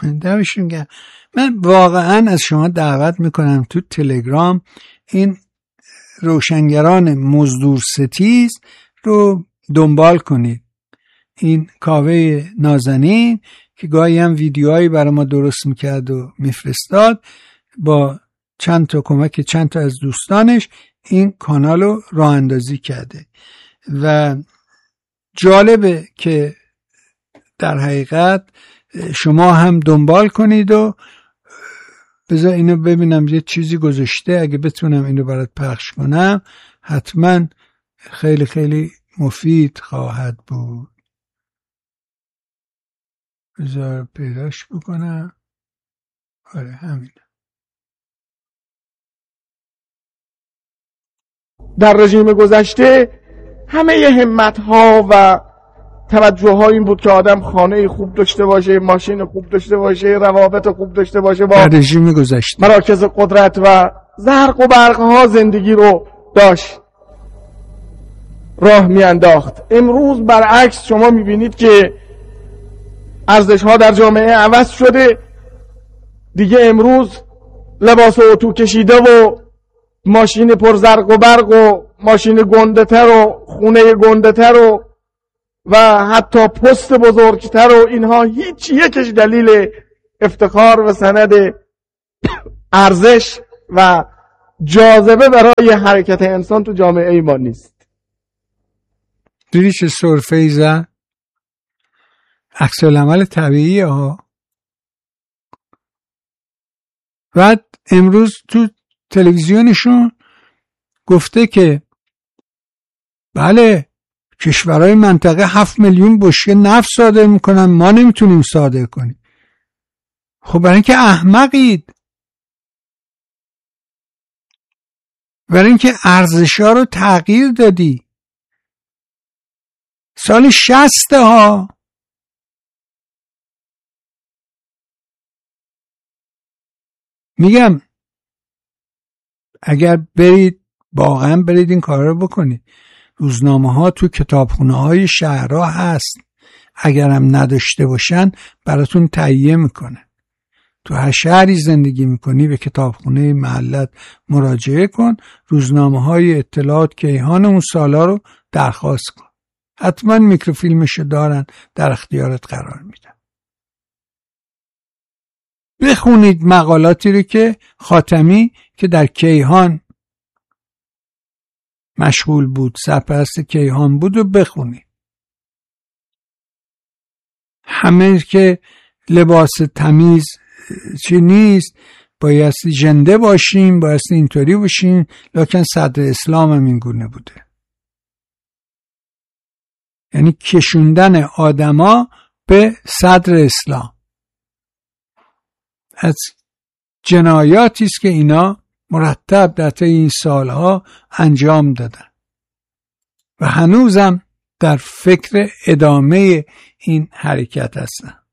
دمشون گرم. من واقعا از شما دعوت میکنم تو تلگرام این روشنگران مزدور ستیز رو دنبال کنید. این کاوه نازنین که گاهی هم ویدیوهایی برای ما درست میکرد و میفرستاد، با چند تا کمک چند تا از دوستانش این کانال رو راه اندازی کرده و جالبه که در حقیقت شما هم دنبال کنید. و بذار اینو ببینم، یه چیزی گذاشته، اگه بتونم اینو برات پخش کنم حتما خیلی خیلی مفید خواهد بود. بذار پیداش بکنم. آره همین. در رژیم گذشته همه ی همت ها و توجه ها این بود که آدم خانه خوب داشته باشه، ماشین خوب داشته باشه، روابط خوب داشته باشه با رژیم گذشته مراکز قدرت و زرق و برق ها زندگی رو داشت راه میانداخت. امروز برعکس شما میبینید که ارزش ها در جامعه عوض شده. دیگه امروز لباس اتو کشیده و ماشین پر زرق و برق و ماشین گنده‌تر و خونه گنده‌تر و حتی پست بزرگتر و اینها هیچ یکش دلیل افتخار و سند ارزش و جاذبه برای حرکت انسان تو جامعه ما نیست. دیدی چه سرفه‌ای زد؟ عکس العمل طبیعی ها. بعد امروز تو تلویزیونشون گفته که بله کشورهای منطقه 7 میلیون بشکه نفت صادر میکنن، ما نمیتونیم صادر کنیم. خب برای اینکه احمقید، برای اینکه ارزش‌ها رو تغییر دادی. سال 60 ها میگم اگر برید واقعا برید این کار رو بکنید. روزنامه ها تو کتابخونه های شهرها هست، اگر هم نداشته باشن براتون تهیه میکنه. تو هر شهری زندگی میکنی به کتابخونه محلت مراجعه کن، روزنامه های اطلاعات کیهان اون سالا رو درخواست کن، حتما میکروفیلمشو دارن در اختیارت قرار میدن. بخونید مقالاتی رو که خاتمی که در کیهان مشغول بود، سرپرست کیهان بود، و بخونید. همه که لباس تمیز چی نیست، بایستی ژنده باشیم، بایستی اینطوری باشیم، لکن صدر اسلام هم این گونه بوده. یعنی کشوندن آدما به صدر اسلام از جنایاتی است که اینا مرتب در طی این سالها انجام دادن و هنوزم در فکر ادامه این حرکت هستن.